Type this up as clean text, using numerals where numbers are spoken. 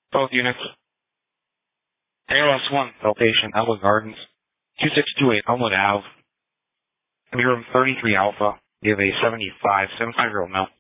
Both units. ALS-1, Location, Elwood Gardens, 2628 Elmwood Ave. I'm here room 33 Alpha. We have a 75-year-old male.